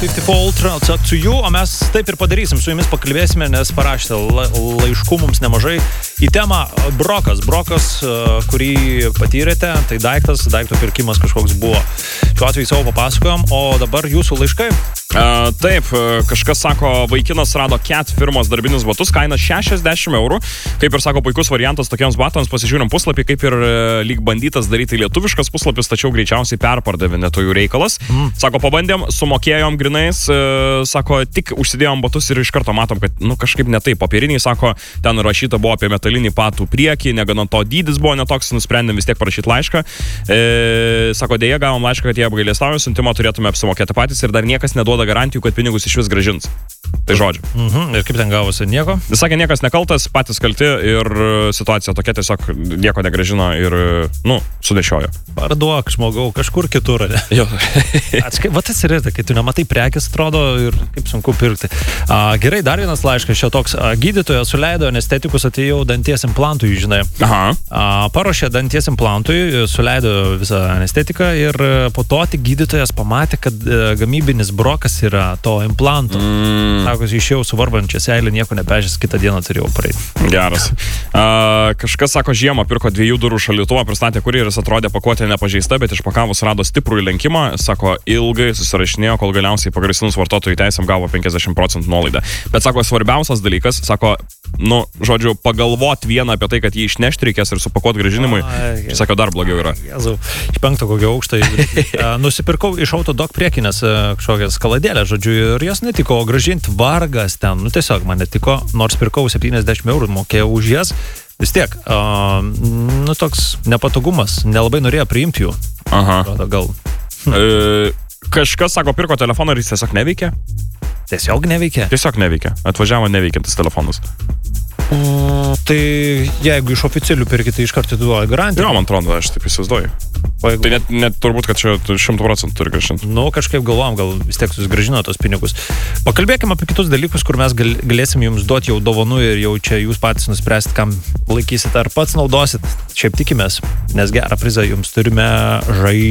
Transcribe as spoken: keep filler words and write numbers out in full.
fifty four Ultra, It's Up to You, o mes taip ir padarysim, su jumis pakalbėsime, nes parašėte la, laiškų mums nemažai į temą brokas. Brokas, kurį patyrėte, tai daiktas, daikto pirkimas kažkoks buvo. Šiuo atveju savo papasakojom, o dabar jūsų laiškai. Uh, taip, kažkas sako, vaikinas rado Cat firmos darbinius batus, kaina šešiasdešimt eurų. Kaip ir sako, puikus variantas tokiems batams, pasižiūrim puslapį, kaip ir lyg bandytas daryti lietuviškas puslapis, tačiau greičiausiai perpardavinėtojų reikalas. Mm. Sako, pabandėm, sumokėjom grinais, sako, tik užsidėjom batus ir iš karto matom, kad, nu, kažkaip ne taip. Popieriniai, sako, ten rašyta buvo apie metalinį patų priekį, negana to dydis buvo netoks, nusprendėm vis tiek parašyti laišką. E, sako, dėja, gavom laišką, kad jie apgailestauja, siuntimą turėtume apsimokėti patys ir dar niekas neduoda garantijų, kad pinigus iš vis grąžins. Tai žodžiu. Mhm. Ir kaip ten gavosi? Nieko? Jis sakė, niekas nekaltas, patys kalti ir situacija tokia, tiesiog nieko negrąžino ir, nu, sudešiojo. Parduok, žmogau, kažkur kitur. Jo. Atskai, va tas ir yra, kai tu nematai prekės, atrodo, ir kaip sunku pirkti. A, gerai, dar vienas laiškas čia toks. A, gydytojas suleido anestetikus, atėjau danties implantui, žinai. Aha. A, paruošė danties implantui, suleido visą anestetiką ir po to tik gydytojas pamatė, kad e, gamybinis brokas yra to implanto. Mm. Sako, išėjau su varvančia seilė, nieko nepežęs, kitą dieną turėjau praeiti. Geras. Uh, kažkas sako, žiemą pirko dviejų durų šaldytuvą, pristatė kurjeris, atrodė pakuotė nepažeista, bet išpakavus rado stiprų įlenkimą, sako, ilgai susirašinėjo, kol galiausiai pagrasinus vartotojų teisėm gavo penkiasdešimt procentų nuolaidą. Bet sako, svarbiausias dalykas, sako, nu, žodžiu, pagalvot vieną apie tai, kad jį išnešti reikės ir supakuot grąžinimui, sako, dar blogiau yra. Jezu, iš penkto kokio aukšto. Nusipirkau iš Autodoc priekinės kažkokias kaladėlę, žodžiu, ir jos netiko, o grąžinti vargas ten, nu tiesiog man netiko, nors pirkau septyniasdešimt eurų, mokėjau už jas, vis tiek, uh, nu toks nepatogumas, nelabai norėjo priimti jų. Aha. Gal. Hm. E, kažkas sako, pirko telefoną ir jis tiesiog neveikia? Tiesiog neveikia? Tiesiog neveikia, atvažiavo neveikiantis telefonas. Mm, tai jeigu iš oficialių pirkite, tai iš karto duoja garantiją. Jo, man atrodo, aš taip įsivaizduoju. Jeigu... Tai net, net turbūt, kad čia šimtų procentų turi grąžinti. Nu, kažkaip galvom, gal vis tiek susigrąžino tos pinigus. Pakalbėkime apie kitus dalykus, kur mes gal, galėsim jums duoti jau dovanų ir jau čia jūs patys nuspręsit, kam laikysit ar pats naudosit. Šiaip tikimės, nes gerą prizą jums turime žai.